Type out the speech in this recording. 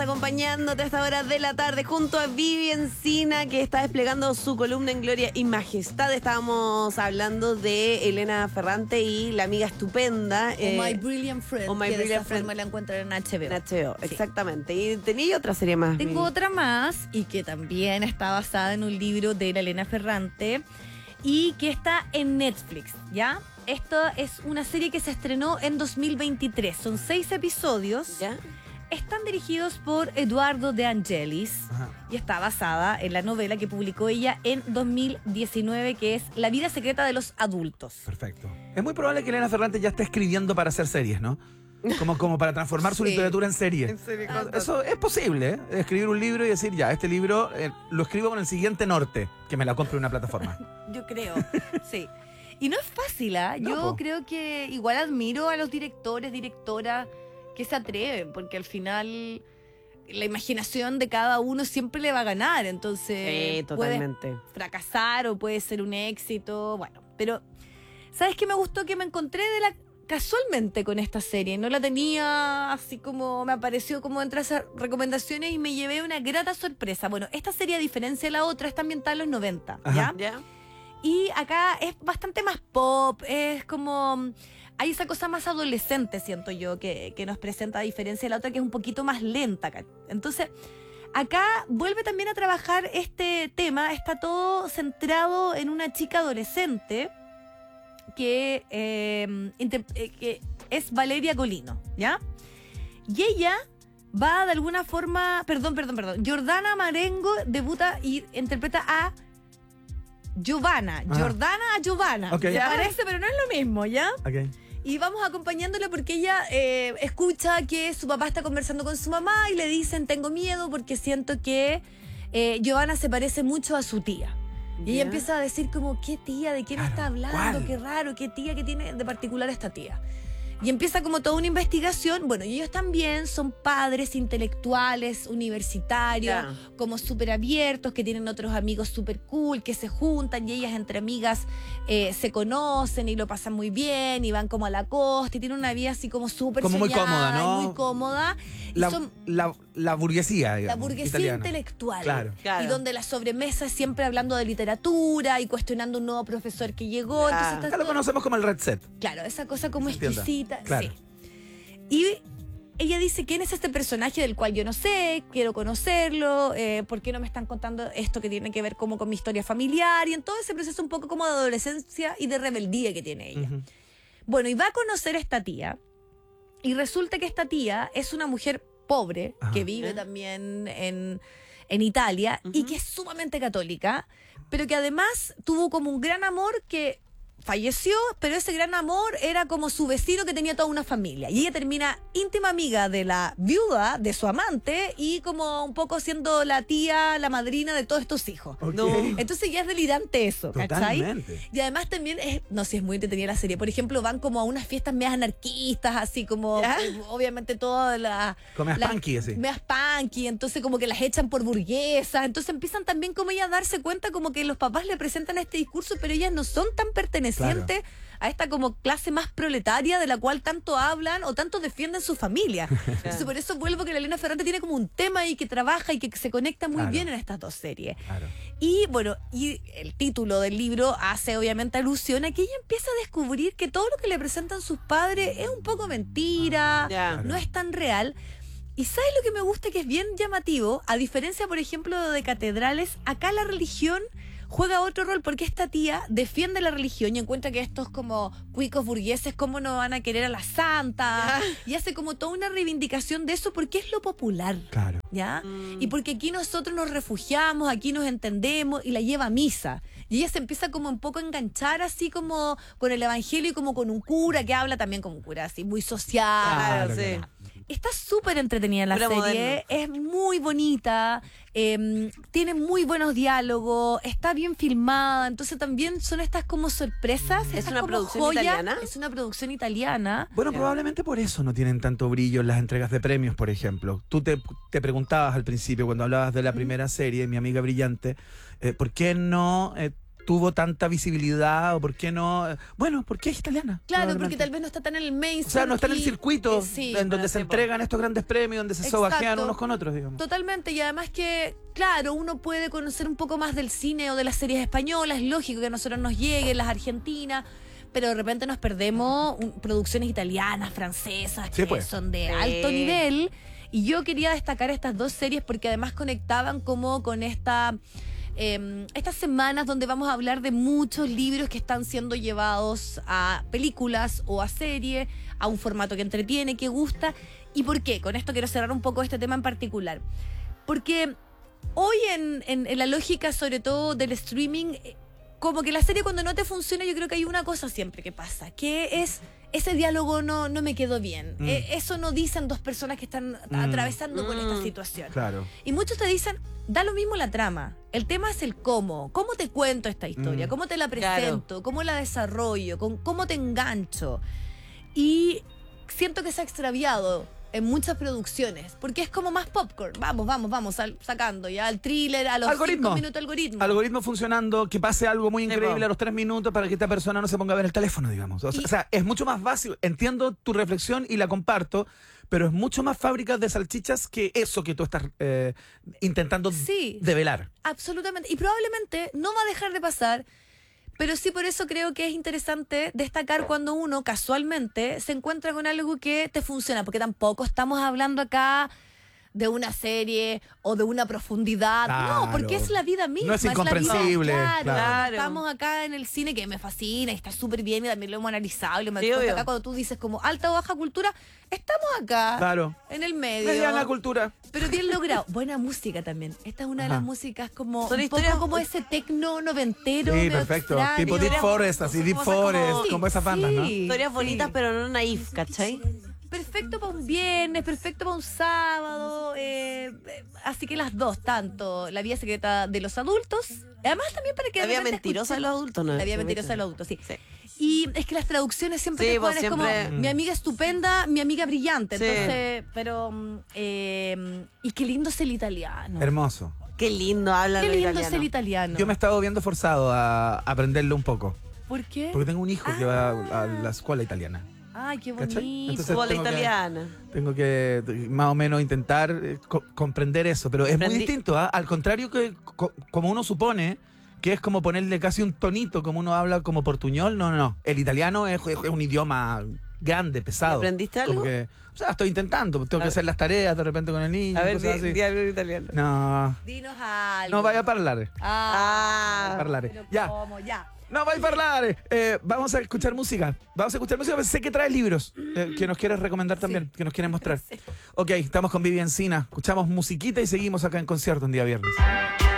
Acompañándote a esta hora de la tarde junto a Vivi Encina, que está desplegando su columna en Gloria y Majestad. Estábamos hablando de Elena Ferrante y la amiga estupenda. My Brilliant Friend, o My que Brilliant de esa Friend. forma la encuentran en HBO. En HBO, Sí. exactamente. Y tenía otra serie más. Tengo Vivi. otra más y que también está basada en un libro de la Elena Ferrante y que está en Netflix, ¿ya? Esta es una serie que se estrenó en 2023. Son 6 episodios. ¿Ya? Están dirigidos por Eduardo De Angelis. Ajá. Y está basada en la novela que publicó ella en 2019, que es La vida secreta de los adultos. Perfecto. Es muy probable que Elena Ferrante ya esté escribiendo para hacer series, ¿no? Como para transformar su Sí. literatura en serie. En serio, Eso es posible, ¿eh? Escribir un libro y decir, ya, este libro lo escribo con el siguiente norte, que me la compre una plataforma. Yo creo, sí. Y no es fácil, ¿ah? No, Yo po. creo que igual admiro a los directores, directoras que se atreven, porque al final la imaginación de cada uno siempre le va a ganar, entonces Sí, puede totalmente. fracasar o puede ser un éxito, bueno, pero ¿sabes qué me gustó? Que me encontré casualmente con esta serie, no la tenía así como, me apareció como entre esas recomendaciones y me llevé una grata sorpresa. Bueno, esta serie a diferencia de la otra está ambientada en los 90, ¿ya? Ajá. ¿Ya? Y acá es bastante más pop, es como... Hay esa cosa más adolescente, siento yo, que nos presenta a diferencia de la otra, que es un poquito más lenta. Entonces, acá vuelve también a trabajar este tema, está todo centrado en una chica adolescente que es Valeria Golino, ¿ya? Y ella va de alguna forma... Perdón. Jordana Marengo debuta y interpreta a Giovanna. Ajá. Jordana a Giovanna. Ok. Se parece, pero no es lo mismo, ¿ya? Ok. Y vamos acompañándola porque ella escucha que su papá está conversando con su mamá y le dicen, tengo miedo porque siento que Giovanna se parece mucho a su tía. Y Ya. ella empieza a decir como, ¿qué tía? ¿De quién Claro, está hablando? ¿cuál? Qué raro, ¿qué tía? ¿Qué tiene de particular esta tía? Y empieza como toda una investigación. Bueno, y ellos también son padres intelectuales, universitarios, Ya. como súper abiertos, que tienen otros amigos súper cool, que se juntan y ellas entre amigas se conocen y lo pasan muy bien y van como a la costa y tienen una vida así como súper Como muy soñada cómoda, ¿no? y muy cómoda. Y La, son la burguesía, la digamos, burguesía italiana. intelectual. Claro. Claro. Y donde la sobremesa es siempre hablando de literatura y cuestionando un nuevo profesor que llegó. Ah. Entonces está Acá lo todo- conocemos como el Red Set. Claro, esa cosa como Se entienda. exquisita. Claro. Sí. Y ella dice, ¿quién es este personaje del cual yo no sé? Quiero conocerlo. ¿Por qué no me están contando esto que tiene que ver como con mi historia familiar? Y en todo ese proceso un poco como de adolescencia y de rebeldía que tiene ella. Ujú. Bueno, y va a conocer a esta tía. Y resulta que esta tía es una mujer pobre, Ajá. que vive también en Italia y que es sumamente católica, pero que además tuvo como un gran amor que falleció, pero ese gran amor era como su vecino que tenía toda una familia. Y ella termina íntima amiga de la viuda de su amante y como un poco siendo la tía, la madrina de todos estos hijos. Ok. No. Entonces ya es delirante eso, ¿cachai? Totalmente. Y además también es, no sé, es muy entretenida la serie. Por ejemplo, van como a unas fiestas medias anarquistas, así como, ¿Ya? obviamente toda la... Como la- punky, así. medias punky, entonces como que las echan por burguesas. Entonces empiezan también como ella a darse cuenta como que los papás le presentan este discurso, pero ellas no son tan pertenecientes a esta como clase más proletaria de la cual tanto hablan o tanto defienden su familia. Entonces por eso vuelvo que la Elena Ferrante tiene como un tema ahí que trabaja y que se conecta muy Claro. bien en estas dos series. Claro. Y bueno, y el título del libro hace obviamente alusión a que ella empieza a descubrir que todo lo que le presentan sus padres es un poco mentira, Ya. no es tan real. Y ¿sabes lo que me gusta? Que es bien llamativo. A diferencia, por ejemplo, de Catedrales, acá la religión juega otro rol porque esta tía defiende la religión y encuentra que estos como cuicos burgueses, cómo no van a querer a la santa, y hace como toda una reivindicación de eso porque es lo popular. Claro. ¿Ya? Y porque aquí nosotros nos refugiamos, aquí nos entendemos y la lleva a misa. Y ella se empieza como un poco a enganchar así como con el evangelio y como con un cura que habla también como un cura así, muy social. Claro, sí. claro. Está súper entretenida la Cura serie, moderno. es muy bonita, tiene muy buenos diálogos, está bien filmada, entonces también son estas como sorpresas. ¿Es estas una como producción joyas. italiana? Es una producción italiana. Bueno, Ya. probablemente por eso no tienen tanto brillo en las entregas de premios, por ejemplo. Tú te preguntabas al principio, cuando hablabas de la primera serie, Mi amiga brillante, ¿por qué no tuvo tanta visibilidad o por qué no. Bueno, porque es italiana. Claro, porque probablemente. tal vez no está tan en el mainstream. O sea, no está en el y- circuito sí. en donde se entregan estos grandes premios, donde se Exacto. sobajean unos con otros, digamos. Totalmente, y además que, claro, uno puede conocer un poco más del cine o de las series españolas, es lógico que a nosotros nos lleguen las argentinas, pero de repente nos perdemos producciones italianas, francesas, Sí, que pues. son de Sí. alto nivel, y yo quería destacar estas dos series porque además conectaban como con estas semanas donde vamos a hablar de muchos libros que están siendo llevados a películas o a serie, a un formato que entretiene, que gusta. ¿Y por qué? Con esto quiero cerrar un poco este tema en particular. Porque hoy en la lógica, sobre todo del streaming, como que la serie cuando no te funciona, yo creo que hay una cosa siempre que pasa, que es ese diálogo no me quedó bien. Eso no dicen dos personas que están atravesando con esta situación. Claro. Y muchos te dicen, da lo mismo la trama. El tema es el cómo. ¿Cómo te cuento esta historia? ¿Cómo te la presento? ¿Cómo la desarrollo? ¿Cómo te engancho? Y siento que se ha extraviado en muchas producciones, porque es como más popcorn. Vamos, sacando ya el thriller a los 5 minutos algoritmo. Algoritmo funcionando, que pase algo muy increíble po. a los 3 minutos para que esta persona no se ponga a ver el teléfono, digamos. O sea, es mucho más básico. Entiendo tu reflexión y la comparto, pero es mucho más fábricas de salchichas que eso que tú estás intentando Sí. develar. Absolutamente. Y probablemente no va a dejar de pasar, pero sí por eso creo que es interesante destacar cuando uno casualmente se encuentra con algo que te funciona, porque tampoco estamos hablando acá de una serie o de una profundidad. Claro. No, porque es la vida misma. No es la vida, incomprensible, claro. claro. Estamos acá en el cine que me fascina y está súper bien y también lo hemos analizado. Y lo hemos Sí, puesto obvio. acá cuando tú dices como alta o baja cultura, estamos acá. Claro. En el medio. Mediana cultura. Pero bien logrado. Buena música también. Esta es una de las Ajá. músicas como Son un historias- poco como ese tecno noventero. Sí, medio perfecto. extraño. Tipo Deep Historias- Forest, así, Deep cosas como- Forest, como esas bandas, ¿no? Sí, Historias sí. bonitas, pero no naif, ¿cachai? Perfecto para un viernes, perfecto para un sábado. Así que las dos, tanto La Vía Secreta de los Adultos, además también para que La de vida repente mentirosa de escuchen- los adultos, ¿no? La Vía Mentirosa de los Adultos, sí. Sí. Y es que las traducciones siempre Sí, te pues, ponen como siempre- mi amiga estupenda, mi amiga brillante. Sí. Entonces, pero y qué lindo es el italiano. Hermoso. Qué lindo habla Qué lo lindo italiano. es el italiano. Yo me he estado viendo forzado a aprenderlo un poco. ¿Por qué? Porque tengo un hijo que va a la escuela italiana. Ay, qué ¿Cachai? bonito. Entonces, Escuela tengo que- italiana. Tengo que más o menos intentar comprender eso, pero es muy Aprendí- distinto, ¿ah? Al contrario que como uno supone, que es como ponerle casi un tonito, como uno habla como portuñol, no. El italiano es un idioma grande, pesado. ¿Aprendiste Como algo? que, o sea, estoy intentando, tengo que hacer las tareas de repente con el niño. A ver, cosas así. di algo en italiano. No, Dinos algo. no vaya a parlare. Ah. Parlare. Pero Ya. ¿cómo? Ya. No vai a parlare. Vamos a escuchar música. Vamos a escuchar música, pero sé que traes libros que nos quieres recomendar también, que nos quieres mostrar. Ok, estamos con Vivi Encina. Escuchamos musiquita y seguimos acá en concierto un día viernes.